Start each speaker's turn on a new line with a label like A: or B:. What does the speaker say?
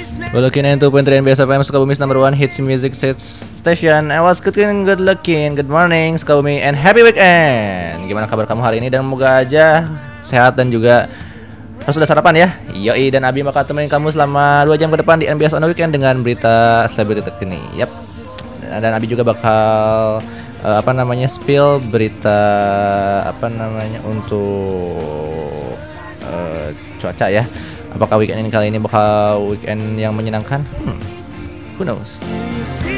A: We're looking into Point NBS FM Sukabumi's number one hits music station. I was good looking. Good morning Sukabumi and happy weekend. Gimana kabar kamu hari ini? Dan semoga aja sehat dan juga sudah sarapan ya. Yoi, dan Abi bakal temenin kamu selama 2 jam ke depan di NBS on the Weekend dengan berita selebriti terkini. Yap. Dan Abi juga bakal spill berita untuk cuaca ya. Apakah weekend ini kali ini bakal weekend yang menyenangkan? Who knows?